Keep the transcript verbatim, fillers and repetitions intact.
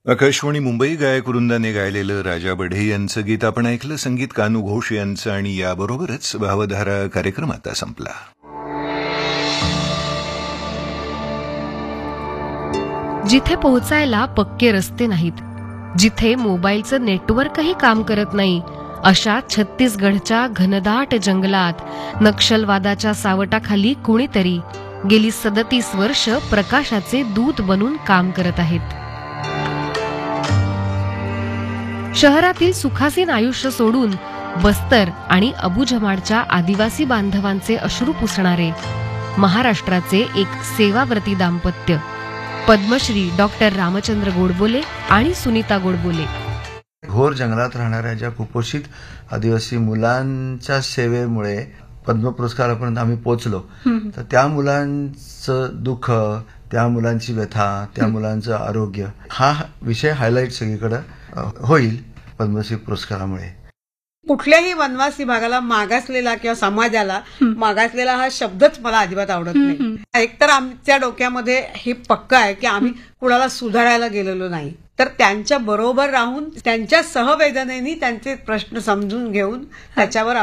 आकाशवाणी मुंबई गायक वृंदाने गायलेलं राजा बढे यांचं गीत आपण ऐकलं. संगीत कानू घोष यांचं. आणि याबरोबरच भावधारा कार्यक्रम आता संपला. जिथे पोहोचायला पक्के रस्ते नाहीत, जिथे मोबाईलचं नेटवर्कही काम करत नाही, अशा छत्तीसगडच्या घनदाट जंगलात नक्षलवादाच्या सावटाखाली कुणीतरी गेली सदतीस वर्ष प्रकाशाचे दूत बनून काम करत आहेत. शहरातील सुखासीन आयुष्य सोडून बस्तर आणि अबुझमाडच्या आदिवासी बांधवांचे अश्रू पुसणारे महाराष्ट्राचे एक सेवाव्रती दाम्पत्य पद्मश्री डॉक्टर रामचंद्र गोडबोले आणि सुनीता गोडबोले. घोर जंगलात राहणाऱ्या ज्या कुपोषित आदिवासी मुलांच्या सेवेमुळे पद्म पुरस्कारापर्यंत आम्ही पोहोचलो. तर त्या मुलांचं दुःख, त्या मुलांची व्यथा, त्या मुलांचं आरोग्य, हा विषय हायलाईट सगळीकडे होईल पद्मश्री पुरस्कारामुळे. कुठल्याही वनवासी भागाला मागासलेला किंवा समाजाला मागासलेला हा शब्दच मला अजिबात आवडत नाही. एकतर आमच्या डोक्यामध्ये हे पक्क आहे की आम्ही कुणाला सुधारायला गेलेलो नाही, तर त्यांच्या बरोबर राहून त्यांच्या सहवेदनेने त्यांचे प्रश्न समजून घेऊन त्याच्यावर